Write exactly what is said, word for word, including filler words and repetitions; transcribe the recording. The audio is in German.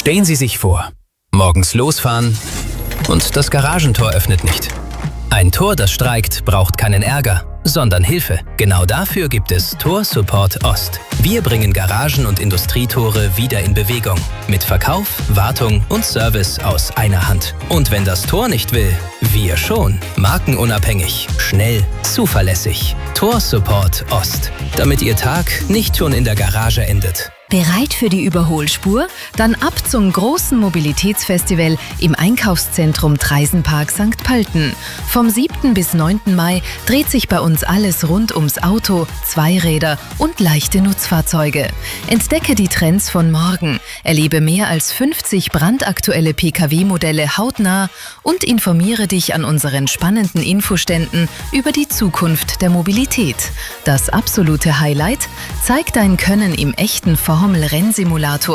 Stellen Sie sich vor, morgens losfahren und das Garagentor öffnet nicht. Ein Tor, das streikt, braucht keinen Ärger, sondern Hilfe. Genau dafür gibt es Tor Support Ost. Wir bringen Garagen und Industrietore wieder in Bewegung. Mit Verkauf, Wartung und Service aus einer Hand. Und wenn das Tor nicht will, wir schon. Markenunabhängig, schnell, zuverlässig. Tor Support Ost. Damit Ihr Tag nicht schon in der Garage endet. Bereit für die Überholspur? Dann ab zum großen Mobilitätsfestival im Einkaufszentrum Treisenpark Sankt Pölten. Vom siebten bis neunten Mai dreht sich bei uns alles rund ums Auto, Zweiräder und leichte Nutzfahrzeuge. Entdecke die Trends von morgen, erlebe mehr als fünfzig brandaktuelle P K W-Modelle hautnah und informiere dich an unseren spannenden Infoständen über die Zukunft der Mobilität. Das absolute Highlight: Zeig dein Können im echten Formel-Rennsimulator